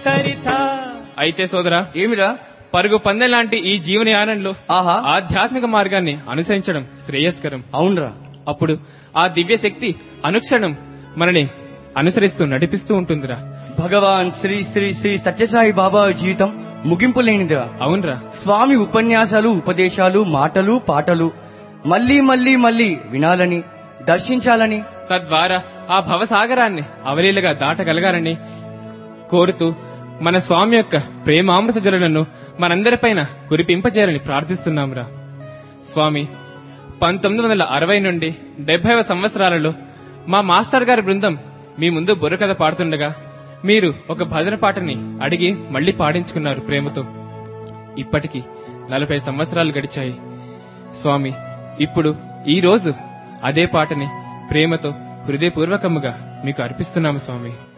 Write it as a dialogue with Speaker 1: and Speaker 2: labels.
Speaker 1: శంకరిత.
Speaker 2: అయితే సోదరా,
Speaker 3: ఏమిరా?
Speaker 2: పరుగు పందెం లాంటి ఈ జీవనయానంలో
Speaker 3: ఆహా,
Speaker 2: ఆధ్యాత్మిక మార్గాన్ని అనుసరించడం శ్రేయస్కరం.
Speaker 3: అవునరా.
Speaker 2: అప్పుడు ఆ దివ్య శక్తి అనుక్షణం మనని అనుసరిస్తూ నడిపిస్తూ ఉంటుందిరా.
Speaker 3: భగవాన్ శ్రీ శ్రీ శ్రీ సత్యసాయి బాబా జీవితం ముగింపు లేనిదిరా.
Speaker 2: అవునరా.
Speaker 3: స్వామి ఉపన్యాసాలు, ఉపదేశాలు, మాటలు, పాటలు మళ్లీ మళ్లీ మళ్లీ వినాలని, దర్శించాలని,
Speaker 2: తద్వారా ఆ భవసాగరాన్ని అవలీలగా దాటగలగాలని కోరుతూ మన స్వామి యొక్క ప్రేమామృత జలను మనందరిపైన కురిపింపజేయాలని ప్రార్థిస్తున్నాంరా. స్వామి, 1960 నుండి 70వ సంవత్సరాలలో మా మాస్టర్ గారి బృందం మీ ముందు బుర్రకథ పాడుతుండగా మీరు ఒక భజన పాటని అడిగి మళ్లీ పాడించుకున్నారు ప్రేమతో. ఇప్పటికి 40 సంవత్సరాలు గడిచాయి స్వామి. ఇప్పుడు ఈ రోజు అదే పాటని ప్రేమతో హృదయపూర్వకముగా మీకు అర్పిస్తున్నాము స్వామి.